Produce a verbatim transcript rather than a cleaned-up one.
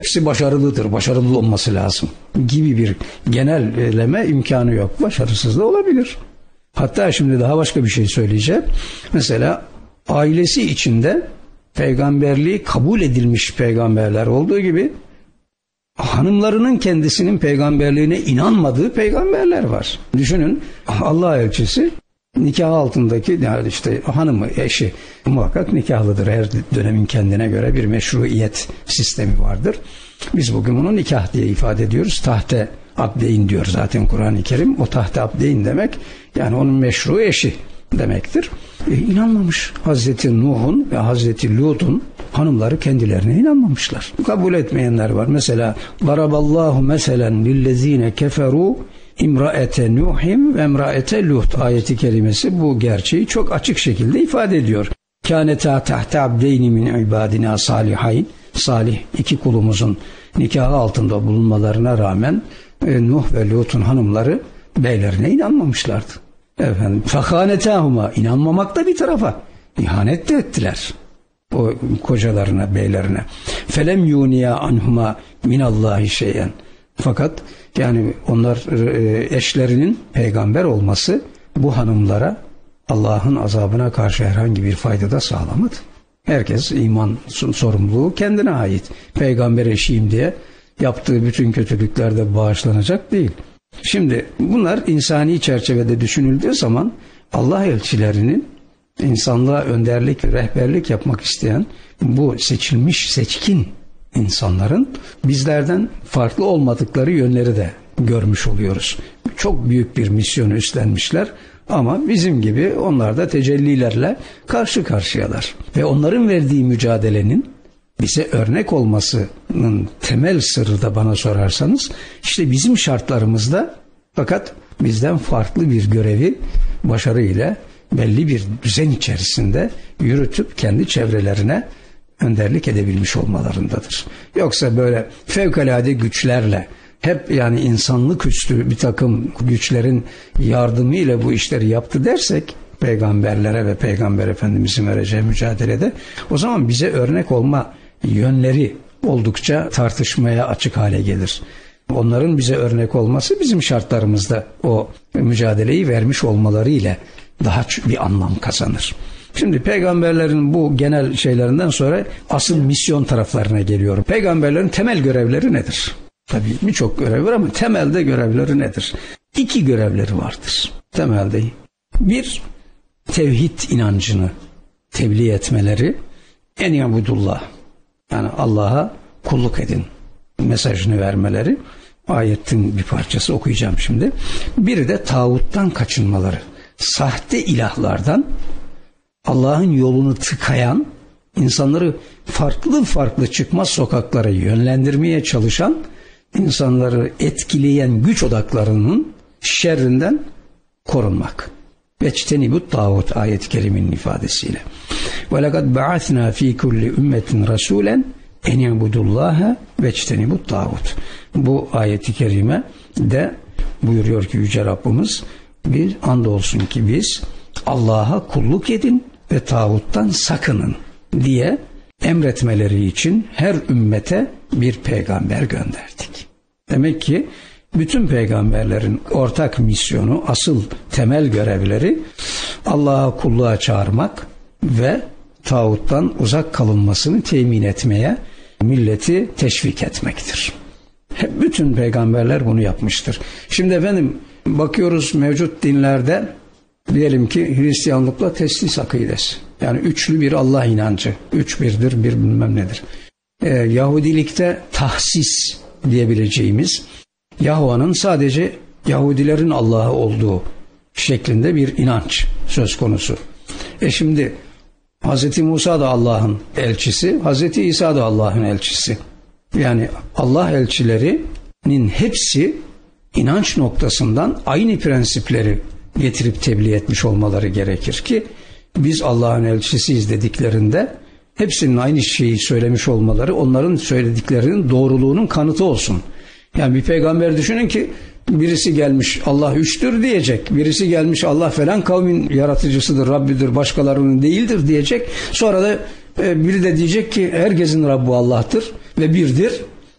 hepsi başarılıdır, başarılı olması lazım gibi bir genelleme imkanı yok. Başarısız da olabilir. Hatta şimdi daha başka bir şey söyleyeceğim. Mesela ailesi içinde peygamberliği kabul edilmiş peygamberler olduğu gibi hanımlarının kendisinin peygamberliğine inanmadığı peygamberler var. Düşünün, Allah elçisi nikah altındaki, yani işte hanımı, eşi muhakkak nikahlıdır. Her dönemin kendine göre bir meşruiyet sistemi vardır. Biz bugün bunu nikah diye ifade ediyoruz. Tahte abdeyn diyor zaten Kur'an-ı Kerim. O tahte abdeyn demek yani onun meşru eşi demektir. E, inanmamış. Hazreti Nuh'un ve Hazreti Lut'un hanımları kendilerine inanmamışlar. Kabul etmeyenler var. Mesela Daraballahu meselen lillezine keferu İmraete Nuhim ve İmraete Lut ayeti kerimesi bu gerçeği çok açık şekilde ifade ediyor. Kânetâ tahte abdeyni min ibadina salihayn. Salih iki kulumuzun nikahı altında bulunmalarına rağmen e, Nuh ve Lut'un hanımları beylerine inanmamışlardı. Efendim, fekânetâhuma, inanmamak da bir tarafa, ihanet de ettiler o kocalarına, beylerine. Felem yûniya anhuma minallahi şeyen. Fakat yani onlar eşlerinin peygamber olması bu hanımlara Allah'ın azabına karşı herhangi bir fayda da sağlamadı. Herkes iman sorumluluğu kendine ait. Peygamber eşiyim diye yaptığı bütün kötülükler de bağışlanacak değil. Şimdi bunlar insani çerçevede düşünüldüğü zaman Allah elçilerinin insanlığa önderlik, rehberlik yapmak isteyen bu seçilmiş, seçkin insanların bizlerden farklı olmadıkları yönleri de görmüş oluyoruz. Çok büyük bir misyonu üstlenmişler ama bizim gibi onlar da tecellilerle karşı karşıyalar. Ve onların verdiği mücadelenin bize örnek olmasının temel sırrı da bana sorarsanız işte bizim şartlarımızda fakat bizden farklı bir görevi başarıyla belli bir düzen içerisinde yürütüp kendi çevrelerine önderlik edebilmiş olmalarındadır. Yoksa böyle fevkalade güçlerle hep yani insanlık üstü bir takım güçlerin yardımıyla bu işleri yaptı dersek peygamberlere ve peygamber efendimizin vereceği mücadelede o zaman bize örnek olma yönleri oldukça tartışmaya açık hale gelir. Onların bize örnek olması bizim şartlarımızda o mücadeleyi vermiş olmalarıyla daha bir anlam kazanır. Şimdi peygamberlerin bu genel şeylerinden sonra asıl misyon taraflarına geliyorum. Peygamberlerin temel görevleri nedir? Tabii birçok görev var ama temelde görevleri nedir? İki görevleri vardır temelde. Bir, tevhid inancını tebliğ etmeleri. En yabudullah, yani Allah'a kulluk edin mesajını vermeleri. Ayetin bir parçası okuyacağım şimdi. Biri de tağuttan kaçınmaları. Sahte ilahlardan Allah'ın yolunu tıkayan, insanları farklı farklı çıkmaz sokaklara yönlendirmeye çalışan, insanları etkileyen güç odaklarının şerrinden korunmak. Veçtenibut tağut ayet-i kerimenin ifadesiyle. Ve lekad ba'athna fi kulli ümmetin rasulen en yabudullaha veçtenibut tağut. Bu ayet-i kerime de buyuruyor ki Yüce Rabbimiz, bir andolsun ki biz Allah'a kulluk edin ve tağuttan sakının diye emretmeleri için her ümmete bir peygamber gönderdik. Demek ki bütün peygamberlerin ortak misyonu, asıl temel görevleri Allah'a kulluğa çağırmak ve tağuttan uzak kalınmasını temin etmeye, milleti teşvik etmektir. Hep bütün peygamberler bunu yapmıştır. Şimdi efendim bakıyoruz mevcut dinlerde diyelim ki Hristiyanlıkla teslis akidesi. Yani üçlü bir Allah inancı. Üç birdir, bir bilmem nedir. Ee, Yahudilikte tahsis diyebileceğimiz Yahuvanın sadece Yahudilerin Allah'ı olduğu şeklinde bir inanç söz konusu. E şimdi Hz. Musa da Allah'ın elçisi, Hz. İsa da Allah'ın elçisi. Yani Allah elçilerinin hepsi inanç noktasından aynı prensipleri getirip tebliğ etmiş olmaları gerekir ki biz Allah'ın elçisiyiz dediklerinde hepsinin aynı şeyi söylemiş olmaları onların söylediklerinin doğruluğunun kanıtı olsun. Yani bir peygamber düşünün ki birisi gelmiş Allah üçtür diyecek. Birisi gelmiş Allah falan kavmin yaratıcısıdır, Rabbidir, başkalarının değildir diyecek. Sonra da biri de diyecek ki herkesin Rabbi Allah'tır ve birdir.